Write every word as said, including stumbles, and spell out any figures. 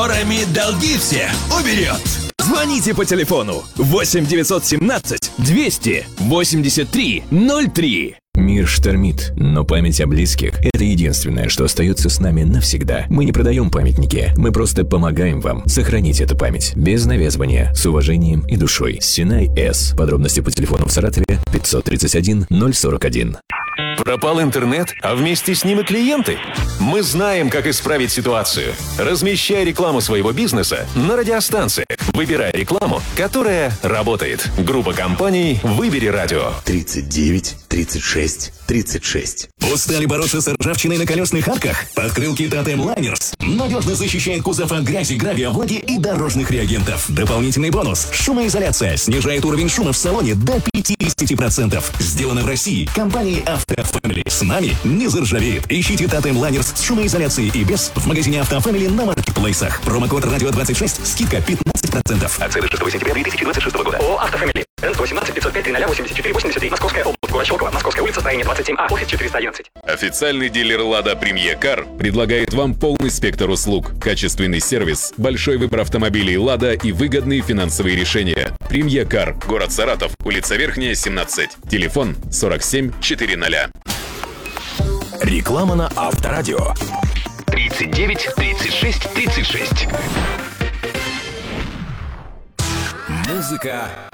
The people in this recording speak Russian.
кредиторами долги все уберет. Звоните по телефону восемь девятьсот семнадцать двести восемьдесят три ноль три. Мир штормит, но память о близких – это единственное, что остается с нами навсегда. Мы не продаем памятники, мы просто помогаем вам сохранить эту память. Без навязывания, с уважением и душой. Синай С. Подробности по телефону в Саратове пятьсот тридцать один ноль сорок один. Пропал интернет, а вместе с ним и клиенты? Мы знаем, как исправить ситуацию. Размещай рекламу своего бизнеса на радиостанциях. Выбирай рекламу, которая работает. Группа компаний «Выбери радио». тридцать девять тридцать шесть тридцать шесть. Устали бороться с ржавчиной на колесных арках? Подкрылки Тотем Лайнерс надежно защищает кузов от грязи, гравия, влаги и дорожных реагентов. Дополнительный бонус – шумоизоляция. Снижает уровень шума в салоне до пятьдесят процентов. Сделано в России компанией «Автофэмили». С нами не заржавеет. Ищите Тотем Лайнерс с шумоизоляцией и без в магазине «Автофэмили» на маркетплейсах. Промокод радио двадцать шесть, скидка пятнадцать процентов. Акция до шестого сентября две тысячи двадцать шестого года. ООО «Автофэмили». эн сто восемнадцать пятьсот пять тридцать восемьдесят четыре восемьдесят три. Московская область. Город Щелково. Московская улица, строение двадцать семь А. Офис четыреста одиннадцать. Официальный дилер «Лада Премьер Кар» предлагает вам полный спектр услуг, качественный сервис, большой выбор автомобилей «Лада» и выгодные финансовые решения. Премьер Кар. Город Саратов. Улица Верхняя, семнадцать. Телефон сорок семь четыреста. Реклама на Авторадио. тридцать девять тридцать шесть тридцать шесть. Музыка